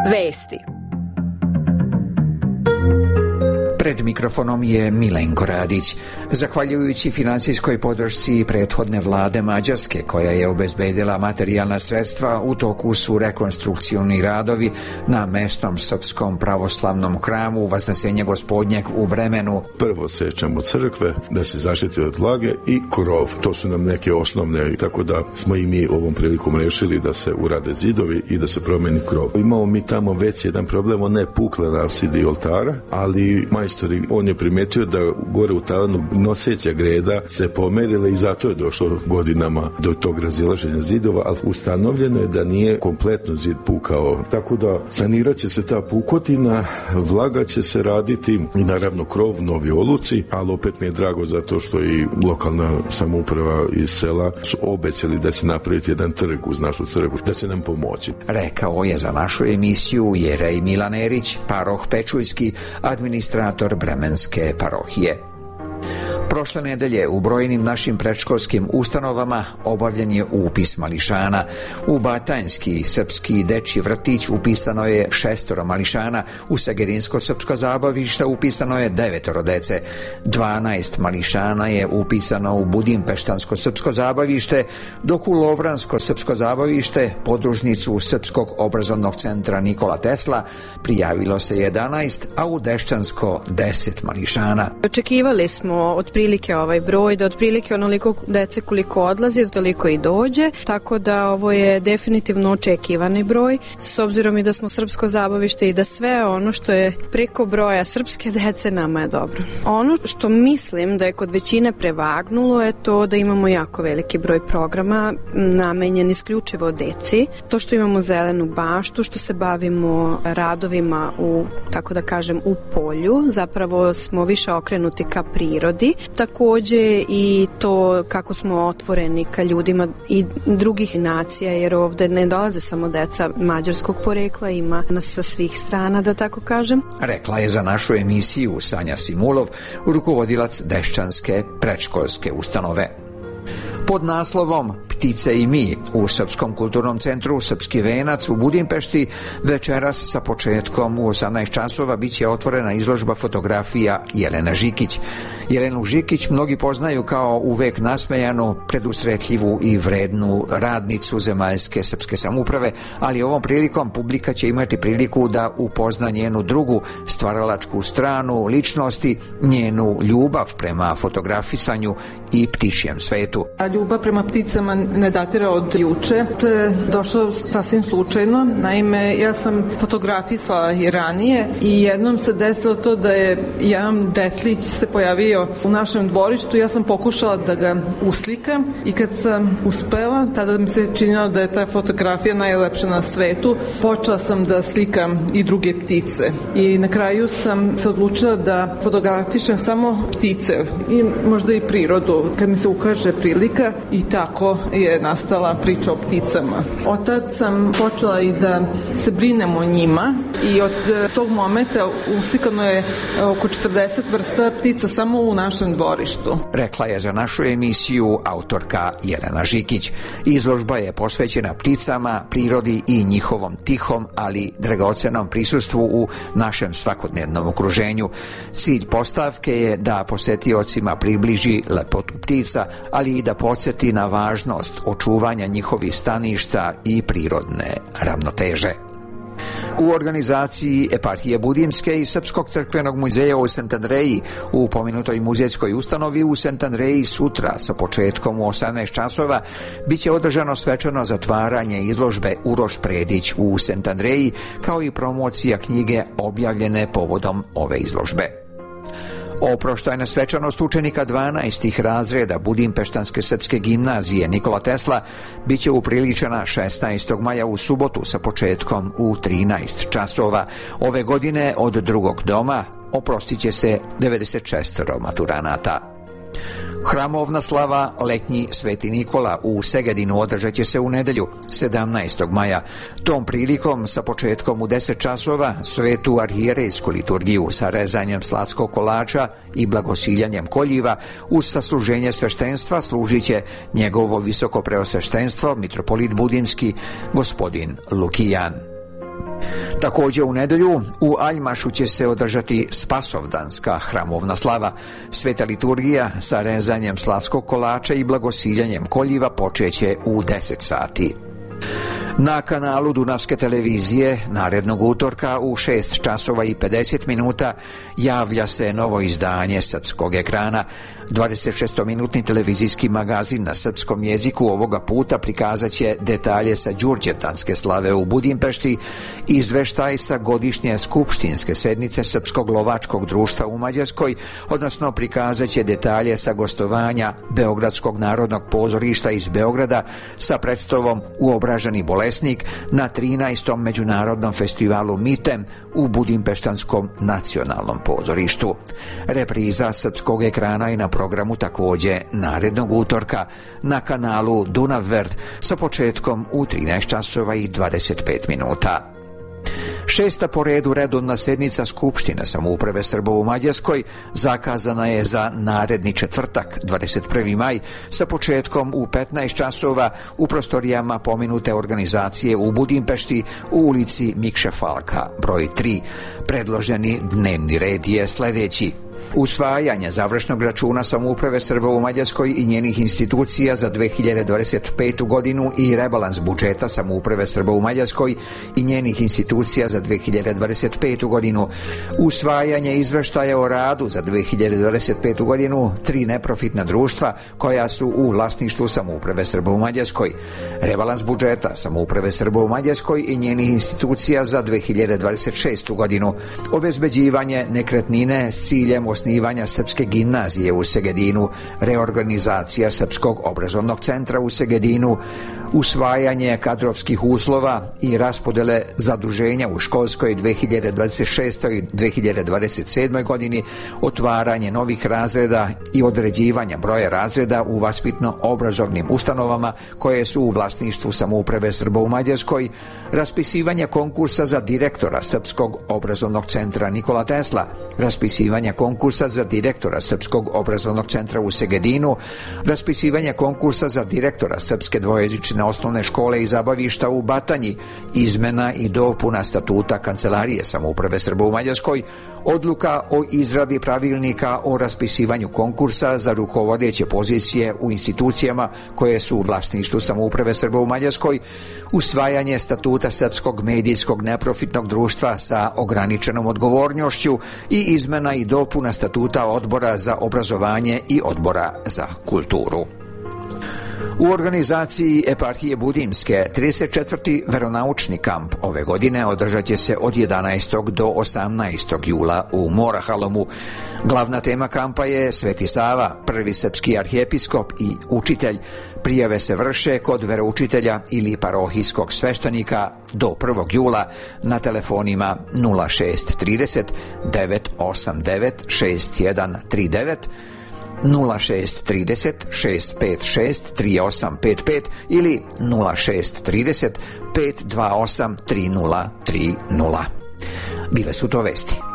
Vesti. Pred mikrofonom je Milenko Radić. Zahvaljujući financijskoj podršci prethodne vlade Mađarske, koja je obezbedila materijalna sredstva, u toku su rekonstrukcioni radovi na mesnom srpskom pravoslavnom hramu Vaznesenja Gospodnjeg u Bremenu. Prvo sečamo crkve da se zaštiti od vlage i krov. To su nam neke osnovne, tako da smo i mi ovom prilikom rešili da se urade zidovi i da se promeni krov. Imamo mi tamo već jedan problem, on je pukla na apsidi oltara, ali on je primetio da gore u tavanu noseća greda se pomerile i zato je došlo godinama do tog razilaženja zidova, ali ustanovljeno je da nije kompletno zid pukao. Tako da sanirat će se ta pukotina, vlaga će se raditi i naravno krov, novi oluci, ali opet mi je drago zato što i lokalna samouprava iz sela su obećali da će napraviti jedan trg uz našu crkvu, da će nam pomoći. Rekao je za našu emisiju Jerej Milan Erić, paroh Pečujski, administrator Bremenske parohije. Prošle nedelje u brojnim našim predškolskim ustanovama obavljen je upis mališana. U Batajnski srpski dečji vrtić upisano je 6 mališana, u Segedinsko srpsko zabavište upisano je 9 dece, 12 mališana je upisano u Budimpeštansko srpsko zabavište, dok u Lovransko srpsko zabavište, podružnicu Srpskog obrazovnog centra Nikola Tesla, prijavilo se 11, a u Dešćansko 10 mališana. Očekivali smo otprilike ovaj broj, da otprilike onoliko dece koliko odlazi, toliko i dođe, tako da ovo je definitivno očekivani broj, s obzirom i da smo srpsko zabavište i da sve ono što je preko broja srpske dece nama je dobro. Ono što mislim da je kod većine prevagnulo je to da imamo jako veliki broj programa namenjen isključivo deci, to što imamo zelenu baštu, što se bavimo radovima u, tako da kažem, u polju, zapravo smo više okrenuti ka prirodi. Takođe i to kako smo otvoreni ka ljudima i drugih nacija, jer ovde ne dolaze samo deca mađarskog porekla, ima nas sa svih strana, da tako kažem. Rekla je za našu emisiju Sanja Simulov, rukovodilac Dešćanske predškolske ustanove. Pod naslovom Ptice i mi u Srpskom kulturnom centru Srpski venac u Budimpešti večeras sa početkom u 18 časova biće otvorena izložba fotografija Jelene Žikić. Jelenu Žikić mnogi poznaju kao uvek nasmejanu, predusretljivu i vrednu radnicu zemaljske srpske samouprave, ali ovom prilikom publika će imati priliku da upozna njenu drugu stvaralačku stranu ličnosti, njenu ljubav prema fotografisanju i ptičjem svetu. Ljubav prema pticama ne datira od juče. To je došlo sasvim slučajno. Naime, ja sam fotografisala i ranije i jednom se desilo to da je jedan detlić se pojavio u našem dvorištu. Ja sam pokušala da ga uslikam i kad sam uspela, tada mi se činilo da je ta fotografija najlepša na svetu. Počela sam da slikam i druge ptice i na kraju sam se odlučila da fotografišem samo ptice i možda i prirodu kad mi se ukaže prilika, i tako je nastala priča o pticama. Od tad sam počela i da se brinem o njima i od tog momenta uslikano je oko 40 vrsta ptica samo u našem dvorištu. Rekla je za našu emisiju autorka Jelena Žikić. Izložba je posvećena pticama, prirodi i njihovom tihom, ali dragocenom prisustvu u našem svakodnevnom okruženju. Cilj postavke je da posetiocima približi lepotu ptica, ali i da podsjeti na važnost očuvanja njihovih staništa i prirodne ravnoteže. U organizaciji Eparhije Budimske i Srpskog crkvenog muzeja u Sent Andreji u pomenutoj muzejskoj ustanovi u Sent Andreji sutra sa početkom u 18 časova biće održano svečano zatvaranje izložbe Uroš Predić u Sent Andreji, kao i promocija knjige objavljene povodom ove izložbe. Oproštajna svečanost učenika 12. razreda Budimpeštanske srpske gimnazije Nikola Tesla biće upriličena 16. maja u subotu sa početkom u 13 časova. Ove godine od drugog doma oprostit će se 96 maturanata. Hramovna slava Letnji Sveti Nikola u Segedinu održat će se u nedelju, 17. maja. Tom prilikom sa početkom u 10 časova svetu arhijerejsku liturgiju sa rezanjem slatskog kolača i blagosiljanjem koljiva uz sasluženje sveštenstva služit će njegovo visoko preosveštenstvo mitropolit Budimski gospodin Lukijan. Takođe u nedelju u Aljmašu će se održati Spasovdanska hramovna slava. Sveta liturgija sa rezanjem slatskog kolača i blagosiljanjem koljiva počeće u 10 sati. Na kanalu Dunavske televizije narednog utorka u 6 časova i 50 minuta javlja se novo izdanje srpskog ekrana. 26-minutni televizijski magazin na srpskom jeziku ovoga puta prikazat će detalje sa Đurđevdanske slave u Budimpešti, izveštaj sa godišnje skupštinske sednice Srpskog lovačkog društva u Mađarskoj, odnosno prikazat će detalje sa gostovanja Beogradskog narodnog pozorišta iz Beograda sa predstavom Uobraženi bolesnik na 13. međunarodnom festivalu Mitem u Budimpeštanskom nacionalnom pozorištu. Repriza srpskog ekrana je na programu takođe narednog utorka na kanalu Dunavverd sa početkom u 13 časova i 25 minuta. 6. po redu redovna sednica Skupštine samouprave Srba u Mađarskoj zakazana je za naredni četvrtak, 21. maj, sa početkom u 15 časova u prostorijama pomenute organizacije u Budimpešti u ulici Mikše Falka, broj 3. Predloženi dnevni red je sledeći: usvajanje završnog računa samouprave Srba u Mađarskoj i njenih institucija za 2025. godinu i rebalans budžeta samouprave Srba u Mađarskoj i njenih institucija za 2025. godinu, usvajanje izveštaja o radu za 2025. godinu 3 neprofitna društva koja su u vlasništvu samouprave Srba u Mađarskoj, rebalans budžeta samouprave Srba u Mađarskoj i njenih institucija za 2026. godinu, obezbeđivanje nekretnine s ciljem osnivanja Srpske gimnazije u Segedinu, reorganizacija Srpskog obrazovnog centra u Segedinu, usvajanje kadrovskih uslova i raspodele zaduženja u školskoj 2026. i 2027. godini, otvaranje novih razreda i određivanja broja razreda u vaspitno-obrazovnim ustanovama koje su u vlasništvu samouprave Srba u Mađarskoj, raspisivanje konkursa za direktora Srpskog obrazovnog centra Nikola Tesla, raspisivanje konkursa za direktora Srpskog obrazovnog centra u Segedinu, raspisivanje konkursa za direktora Srpske dvojezične osnovne škole i zabavišta u Batanji, izmena i dopuna statuta Kancelarije samouprave Srba u Mađarskoj, odluka o izradi pravilnika o raspisivanju konkursa za rukovodeće pozicije u institucijama koje su u vlasništvu samouprave Srba u Mađarskoj, usvajanje statuta Srpskog medijskog neprofitnog društva sa ograničenom odgovornošću i izmena i dopuna statuta Odbora za obrazovanje i Odbora za kulturu. U organizaciji eparhije Budimske 34. veronaučni kamp ove godine održat će se od 11. do 18. jula u Morahalomu. Glavna tema kampa je Sveti Sava, prvi srpski arhijepiskop i učitelj. Prijave se vrše kod veroučitelja ili parohijskog sveštenika do 1. jula na telefonima 0630 989 6139, 0630 656 3855 ili 0630 528 3030. Bile su to vesti.